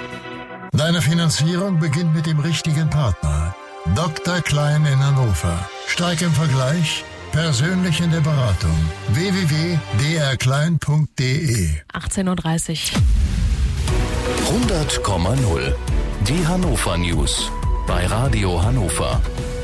Deine Finanzierung beginnt mit dem richtigen Partner. Dr. Klein in Hannover. Stark im Vergleich, persönlich in der Beratung. www.drklein.de 18:30 Uhr. 100,0. Die Hannover News bei Radio Hannover.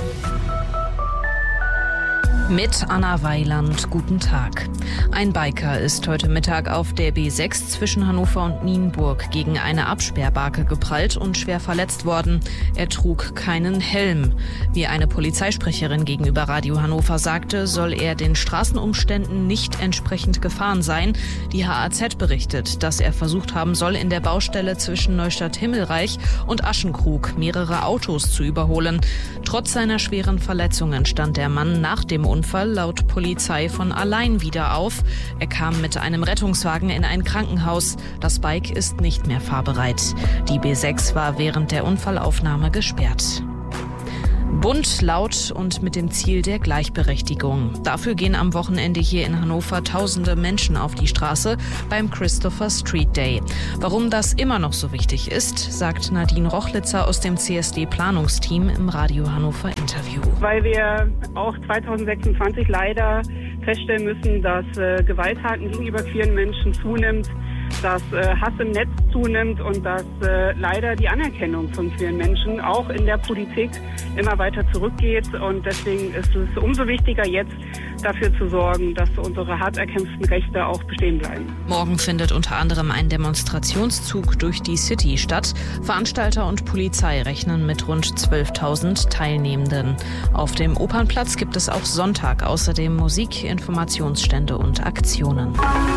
Mit Anna Weiland, guten Tag. Ein Biker ist heute Mittag auf der B6 zwischen Hannover und Nienburg gegen eine Absperrbarke geprallt und schwer verletzt worden. Er trug keinen Helm. Wie eine Polizeisprecherin gegenüber Radio Hannover sagte, soll er den Straßenumständen nicht entsprechend gefahren sein. Die HAZ berichtet, dass er versucht haben soll, in der Baustelle zwischen Neustadt-Himmelreich und Aschenkrug mehrere Autos zu überholen. Trotz seiner schweren Verletzungen stand der Mann nach dem Unfall laut Polizei von allein wieder auf. Er kam mit einem Rettungswagen in ein Krankenhaus. Das Bike ist nicht mehr fahrbereit. Die B6 war während der Unfallaufnahme gesperrt. Bunt, laut und mit dem Ziel der Gleichberechtigung. Dafür gehen am Wochenende hier in Hannover tausende Menschen auf die Straße beim Christopher Street Day. Warum das immer noch so wichtig ist, sagt Nadine Rochlitzer aus dem CSD-Planungsteam im Radio Hannover Interview. Weil wir auch 2026 leider feststellen müssen, dass Gewalttaten gegenüber queeren Menschen zunimmt, dass Hass im Netz zunimmt und dass leider die Anerkennung von queeren Menschen auch in der Politik immer weiter zurückgeht. Und deswegen ist es umso wichtiger, jetzt dafür zu sorgen, dass unsere hart erkämpften Rechte auch bestehen bleiben. Morgen findet unter anderem ein Demonstrationszug durch die City statt. Veranstalter und Polizei rechnen mit rund 12.000 Teilnehmenden. Auf dem Opernplatz gibt es auch Sonntag außerdem Musik, Informationsstände und Aktionen.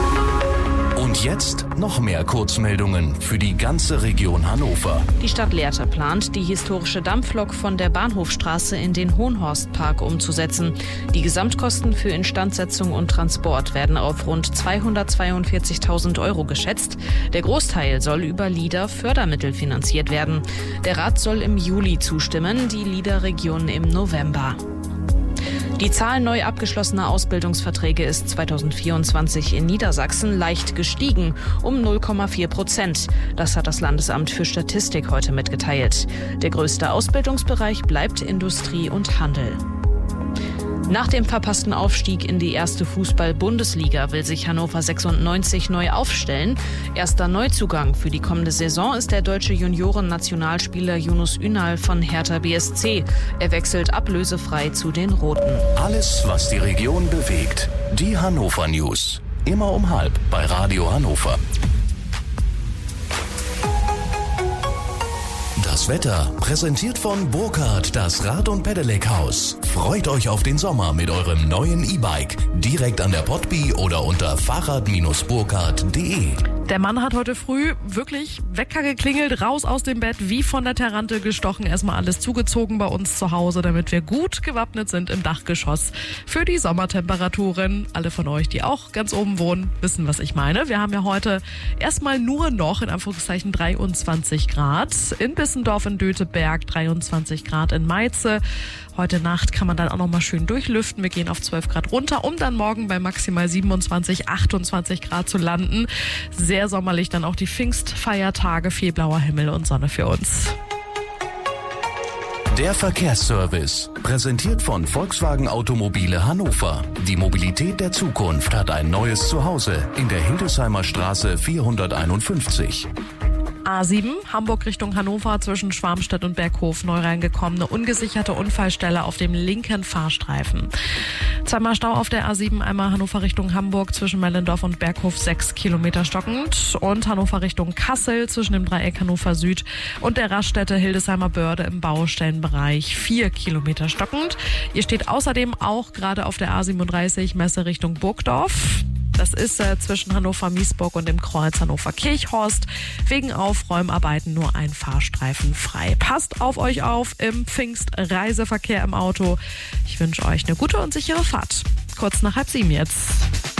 Und jetzt noch mehr Kurzmeldungen für die ganze Region Hannover. Die Stadt Lehrte plant, die historische Dampflok von der Bahnhofstraße in den Hohenhorstpark umzusetzen. Die Gesamtkosten für Instandsetzung und Transport werden auf rund 242.000 € geschätzt. Der Großteil soll über LIDA-Fördermittel finanziert werden. Der Rat soll im Juli zustimmen, die LIDA-Region im November. Die Zahl neu abgeschlossener Ausbildungsverträge ist 2024 in Niedersachsen leicht gestiegen, um 0,4%. Das hat das Landesamt für Statistik heute mitgeteilt. Der größte Ausbildungsbereich bleibt Industrie und Handel. Nach dem verpassten Aufstieg in die erste Fußball-Bundesliga will sich Hannover 96 neu aufstellen. Erster Neuzugang für die kommende Saison ist der deutsche Junioren-Nationalspieler Yunus Ünal von Hertha BSC. Er wechselt ablösefrei zu den Roten. Alles, was die Region bewegt. Die Hannover News. Immer um 12:30 bei Radio Hannover. Das Wetter präsentiert von Burkhardt, das Rad- und Pedelec-Haus. Freut euch auf den Sommer mit eurem neuen E-Bike. Direkt an der Potby oder unter fahrrad-burkhardt.de. Der Mann hat heute früh wirklich Wecker geklingelt, raus aus dem Bett, wie von der Tarantel gestochen. Erstmal alles zugezogen bei uns zu Hause, damit wir gut gewappnet sind im Dachgeschoss für die Sommertemperaturen. Alle von euch, die auch ganz oben wohnen, wissen, was ich meine. Wir haben ja heute erstmal nur noch, in Anführungszeichen, 23 Grad. In Bissendorf, in Döteberg, 23 Grad in Meize. Heute Nacht kann man dann auch noch mal schön durchlüften. Wir gehen auf 12 Grad runter, um dann morgen bei maximal 27, 28 Grad zu landen. Sehr sommerlich dann auch die Pfingstfeiertage, viel blauer Himmel und Sonne für uns. Der Verkehrsservice, präsentiert von Volkswagen Automobile Hannover. Die Mobilität der Zukunft hat ein neues Zuhause in der Hildesheimer Straße 451. A7, Hamburg Richtung Hannover, zwischen Schwarmstedt und Berghof neu reingekommen. Eine ungesicherte Unfallstelle auf dem linken Fahrstreifen. Zweimal Stau auf der A7, einmal Hannover Richtung Hamburg zwischen Mellendorf und Berghof 6 Kilometer stockend. Und Hannover Richtung Kassel zwischen dem Dreieck Hannover Süd und der Raststätte Hildesheimer Börde im Baustellenbereich 4 Kilometer stockend. Ihr steht außerdem auch gerade auf der A37 Messe Richtung Burgdorf. Das ist zwischen Hannover-Miesburg und dem Kreuz Hannover-Kirchhorst. Wegen Aufräumarbeiten nur ein Fahrstreifen frei. Passt auf euch auf im Pfingstreiseverkehr im Auto. Ich wünsche euch eine gute und sichere Fahrt. Kurz nach 6:30 jetzt.